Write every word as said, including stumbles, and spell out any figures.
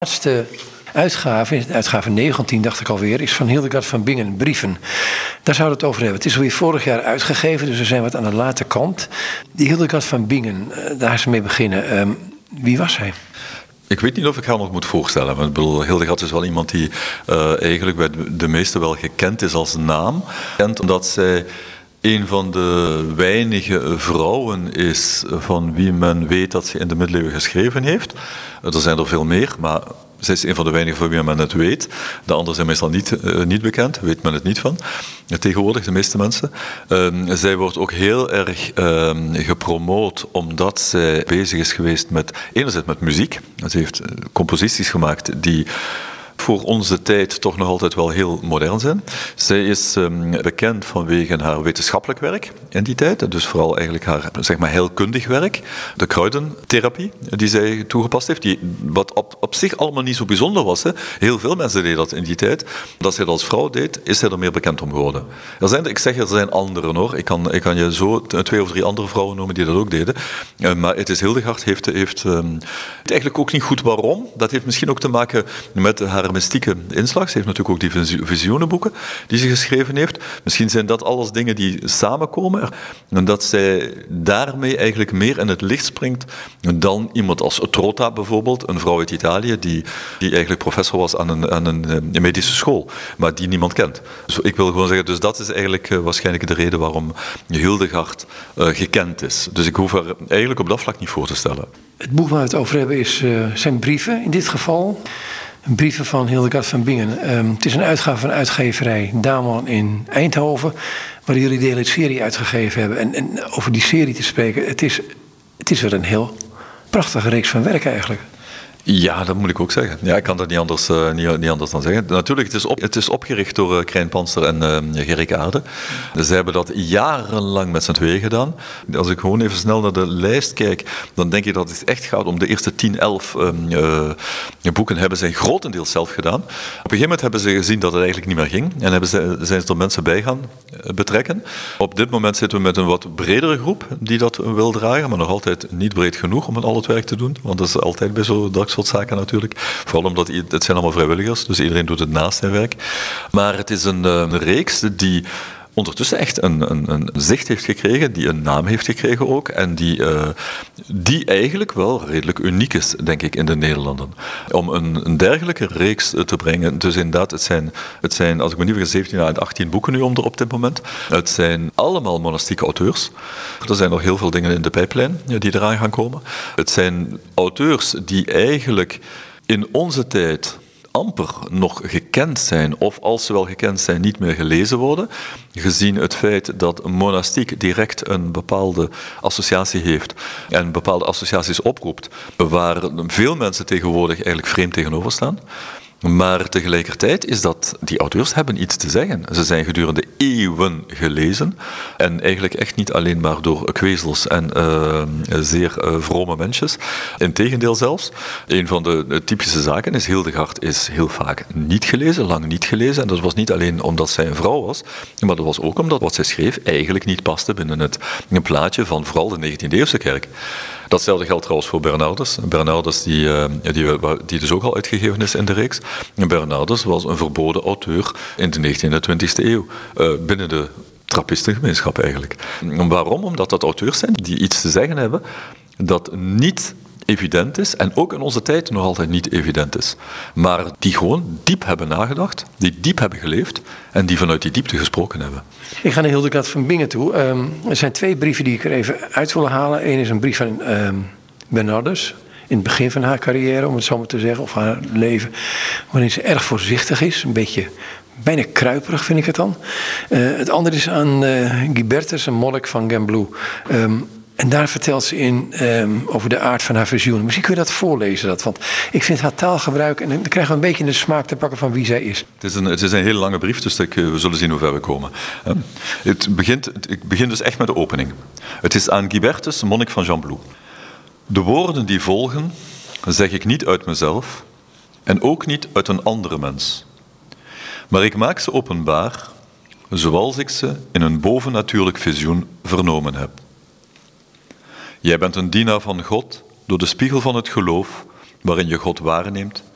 laatste uitgave, in uitgave negentien dacht ik alweer, is van Hildegard van Bingen, Brieven. Daar zouden we het over hebben. Het is alweer vorig jaar uitgegeven, dus we zijn wat aan de late kant. Die Hildegard van Bingen, daar is ze mee beginnen. Um, wie was hij? Ik weet niet of ik haar nog moet voorstellen. Want ik bedoel, Hildegard is wel iemand die uh, eigenlijk bij de meesten wel gekend is als naam. Kent omdat zij een van de weinige vrouwen is van wie men weet dat ze in de middeleeuwen geschreven heeft. Er zijn er veel meer, maar zij is een van de weinigen van wie men het weet. De anderen zijn meestal niet, uh, niet bekend, weet men het niet van. Tegenwoordig, de meeste mensen. Uh, zij wordt ook heel erg uh, gepromoot omdat zij bezig is geweest met, enerzijds met muziek. Ze heeft composities gemaakt die voor onze tijd toch nog altijd wel heel modern zijn. Zij is um, bekend vanwege haar wetenschappelijk werk in die tijd. Dus vooral eigenlijk haar zeg maar, heelkundig werk. De kruidentherapie die zij toegepast heeft. Die, wat op, op zich allemaal niet zo bijzonder was. Hè. Heel veel mensen deden dat in die tijd. Dat zij dat als vrouw deed, is zij er meer bekend om geworden. Er zijn, ik zeg, er zijn anderen hoor. Ik kan, ik kan je zo twee of drie andere vrouwen noemen die dat ook deden. Uh, maar het is Hildegard heeft, heeft um, eigenlijk ook niet goed waarom. Dat heeft misschien ook te maken met haar mystieke inslag. Ze heeft natuurlijk ook die visioenenboeken die ze geschreven heeft. Misschien zijn dat alles dingen die samenkomen en dat zij daarmee eigenlijk meer in het licht springt dan iemand als Trota bijvoorbeeld, een vrouw uit Italië die, die eigenlijk professor was aan een, aan een medische school, maar die niemand kent. Dus ik wil gewoon zeggen, dus dat is eigenlijk uh, waarschijnlijk de reden waarom Hildegard uh, gekend is. Dus ik hoef haar eigenlijk op dat vlak niet voor te stellen. Het boek waar we het over hebben is, uh, zijn brieven in dit geval. Brieven van Hildegard van Bingen. Um, het is een uitgave van uitgeverij Daman in Eindhoven, waar jullie de hele serie uitgegeven hebben. En, en over die serie te spreken, het is, het is weer een heel prachtige reeks van werk eigenlijk. Ja, dat moet ik ook zeggen. Ja, ik kan dat niet anders, uh, niet, niet anders dan zeggen. Natuurlijk, het is, op, het is opgericht door uh, Krijn Panster en uh, Gerrit Aarde. Ze hebben dat jarenlang met z'n tweeën gedaan. Als ik gewoon even snel naar de lijst kijk, dan denk ik dat het echt gaat om de eerste tien, elf um, uh, boeken hebben zij grotendeels zelf gedaan. Op een gegeven moment hebben ze gezien dat het eigenlijk niet meer ging en hebben ze, zijn ze er mensen bij gaan betrekken. Op dit moment zitten we met een wat bredere groep die dat wil dragen, maar nog altijd niet breed genoeg om al het werk te doen, want dat is altijd bij zo'n soort zaken natuurlijk. Vooral omdat het zijn allemaal vrijwilligers, dus iedereen doet het naast zijn werk. Maar het is een, een reeks die ondertussen echt een, een, een zicht heeft gekregen, die een naam heeft gekregen ook, en die, uh, die eigenlijk wel redelijk uniek is, denk ik, in de Nederlanden. Om een, een dergelijke reeks te brengen, dus inderdaad, het zijn, het zijn als ik me niet vergis, zeventien à achttien boeken nu om er op dit moment. Het zijn allemaal monastieke auteurs. Er zijn nog heel veel dingen in de pijplijn die eraan gaan komen. Het zijn auteurs die eigenlijk in onze tijd amper nog gekend zijn, of als ze wel gekend zijn, niet meer gelezen worden, gezien het feit dat monastiek direct een bepaalde associatie heeft en bepaalde associaties oproept, waar veel mensen tegenwoordig eigenlijk vreemd tegenover staan. Maar tegelijkertijd is dat, die auteurs hebben iets te zeggen. Ze zijn gedurende eeuwen gelezen en eigenlijk echt niet alleen maar door kwezels en uh, zeer uh, vrome mensjes. Integendeel zelfs. Een van de, de typische zaken is, Hildegard is heel vaak niet gelezen, lang niet gelezen. En dat was niet alleen omdat zij een vrouw was, maar dat was ook omdat wat zij schreef eigenlijk niet paste binnen het een plaatje van vooral de negentiende-eeuwse kerk. Datzelfde geldt trouwens voor Bernardus. Bernardus die, die, die dus ook al uitgegeven is in de reeks. Bernardus was een verboden auteur in de negentiende en twintigste eeuw. Binnen de trappistengemeenschap eigenlijk. Waarom? Omdat dat auteurs zijn die iets te zeggen hebben dat niet evident is en ook in onze tijd nog altijd niet evident is. Maar die gewoon diep hebben nagedacht, die diep hebben geleefd en die vanuit die diepte gesproken hebben. Ik ga naar Hildegard van Bingen toe. Um, er zijn twee brieven die ik er even uit wil halen. Eén is een brief van um, Bernardus, in het begin van haar carrière, om het zo maar te zeggen, of haar leven, waarin ze erg voorzichtig is, een beetje bijna kruiperig vind ik het dan. Uh, het andere is aan uh, Guibertus, een monnik van Gembloux. Um, En daar vertelt ze in um, over de aard van haar visioenen. Misschien kun je dat voorlezen, dat, want ik vind haar taalgebruik, en dan krijgen we een beetje de smaak te pakken van wie zij is. Het is een, het is een hele lange brief, dus ik, we zullen zien hoe ver we komen. Het begint, ik begin dus echt met de opening. Het is aan Guibertus, monnik van Gembloux. De woorden die volgen, zeg ik niet uit mezelf en ook niet uit een andere mens. Maar ik maak ze openbaar, zoals ik ze in een bovennatuurlijk visioen vernomen heb. Jij bent een dienaar van God door de spiegel van het geloof, waarin je God waarneemt,